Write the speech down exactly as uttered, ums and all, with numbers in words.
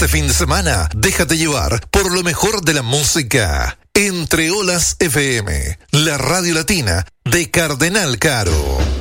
Este fin de semana, déjate llevar por lo mejor de la música. Entre Olas F M, la radio latina de Cardenal Caro.